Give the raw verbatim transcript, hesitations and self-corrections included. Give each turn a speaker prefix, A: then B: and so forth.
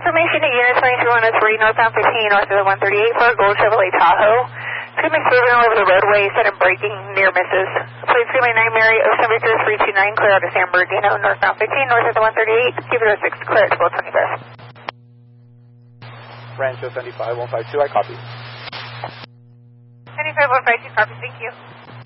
A: Information to Unit twenty-two one oh three, northbound fifteen, north of the one thirty-eight for a gold Chevrolet Tahoe. Could be moving over the roadway instead of braking near misses. Please give me nine Mary, Ocean Victor three two nine, clear out of San Bernardino, northbound fifteen, north of the one thirty-eight. Keep it at six, clear at twelve twenty-five.
B: Rancho seventy-five one five two, I copy.
A: seventy-five one five two, copy, thank you.